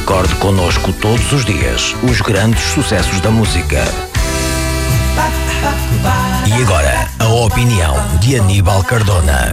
Recorde connosco todos os dias os grandes sucessos da música. E agora, a opinião de Aníbal Cardona.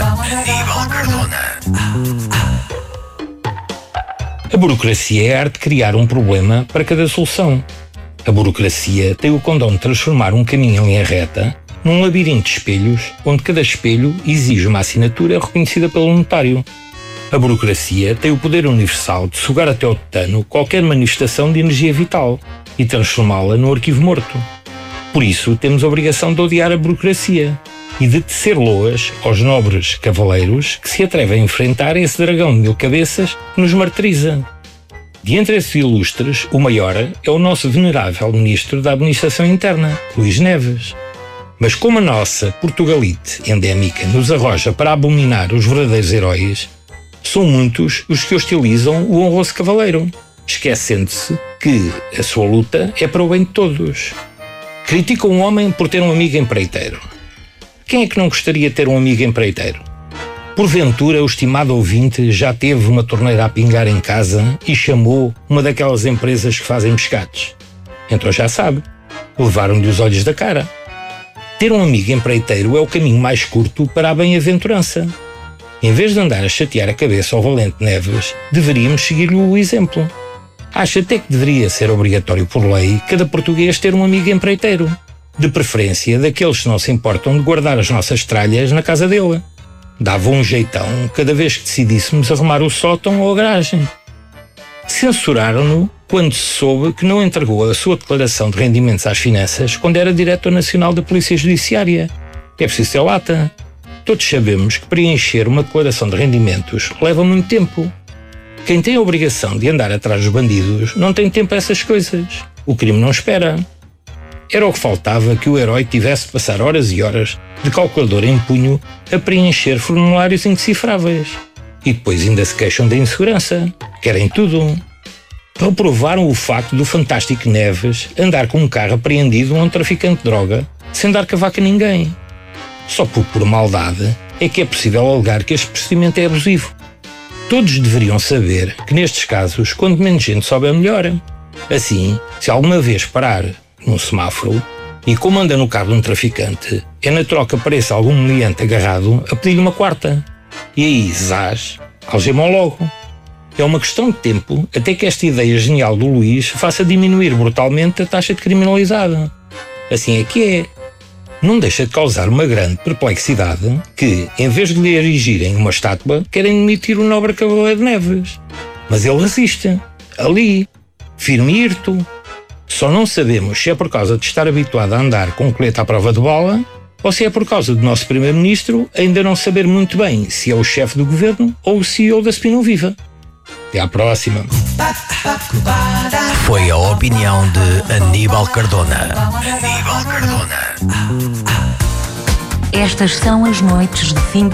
A burocracia é a arte de criar um problema para cada solução. A burocracia tem o condão de transformar um caminho em linha reta num labirinto de espelhos, onde cada espelho exige uma assinatura reconhecida pelo notário. A burocracia tem o poder universal de sugar até ao tutano qualquer manifestação de energia vital e transformá-la no arquivo morto. Por isso, temos a obrigação de odiar a burocracia e de tecer loas aos nobres cavaleiros que se atrevem a enfrentar esse dragão de 1000 cabeças que nos martiriza. De entre esses ilustres, o maior é o nosso venerável Ministro da Administração Interna, Luís Neves. Mas como a nossa Portugalite endémica nos arroja para abominar os verdadeiros heróis, são muitos os que hostilizam o honroso cavaleiro, esquecendo-se que a sua luta é para o bem de todos. Criticam um homem por ter um amigo empreiteiro. Quem é que não gostaria de ter um amigo empreiteiro? Porventura, o estimado ouvinte já teve uma torneira a pingar em casa e chamou uma daquelas empresas que fazem pescados. Então já sabe, levaram-lhe os olhos da cara. Ter um amigo empreiteiro é o caminho mais curto para a bem-aventurança. Em vez de andar a chatear a cabeça ao valente Neves, deveríamos seguir-lhe o exemplo. Acho até que deveria ser obrigatório por lei cada português ter um amigo empreiteiro, de preferência daqueles que não se importam de guardar as nossas tralhas na casa dele. Dava um jeitão cada vez que decidíssemos arrumar o sótão ou a garagem. Censuraram-no quando se soube que não entregou a sua declaração de rendimentos às finanças quando era diretor nacional da Polícia Judiciária. É preciso ter lata. Todos sabemos que preencher uma declaração de rendimentos leva muito tempo. Quem tem a obrigação de andar atrás dos bandidos não tem tempo a essas coisas. O crime não espera. Era o que faltava que o herói tivesse de passar horas e horas de calculadora em punho a preencher formulários indecifráveis. E depois ainda se queixam da insegurança. Querem tudo. Reprovaram o facto do fantástico Neves andar com um carro apreendido a um traficante de droga sem dar cavaco a ninguém. Só por maldade é que é possível alegar que este procedimento é abusivo. Todos deveriam saber que nestes casos, quanto menos gente sobe, é melhor. Assim, se alguma vez parar num semáforo e como anda no carro de um traficante, é natural que apareça algum meliante agarrado a pedir-lhe uma quarta. E aí, zás, algemam logo. É uma questão de tempo até que esta ideia genial do Luís faça diminuir brutalmente a taxa de criminalidade. Assim é que é. Não deixa de causar uma grande perplexidade que, em vez de lhe erigirem uma estátua, querem demitir o nobre cavaleiro de Neves. Mas ele resiste, ali, firme e hirto. Só não sabemos se é por causa de estar habituado a andar com o colete à prova de bala ou se é por causa do nosso primeiro-ministro ainda não saber muito bem se é o chefe do governo ou o CEO da Spinão Viva. Até à próxima. Foi a opinião de Aníbal Cardona. Estas são as noites de fim